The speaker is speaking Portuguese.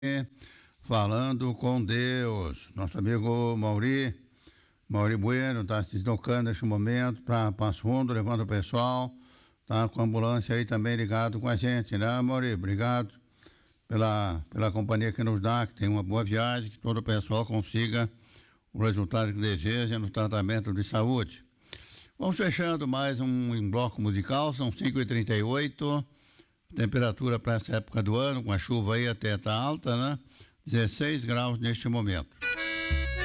Falando com Deus. Nosso amigo Mauri Bueno, está se deslocando neste momento para Passo Fundo, levando o pessoal. Tá com a ambulância aí também ligado com a gente, né, Mauri? Obrigado pela companhia que nos dá, que tem uma boa viagem, que todo o pessoal consiga o resultado que deseja no tratamento de saúde. Vamos fechando mais um bloco musical, são 5h38, temperatura para essa época do ano, com a chuva aí até tá alta, né? 16 graus neste momento.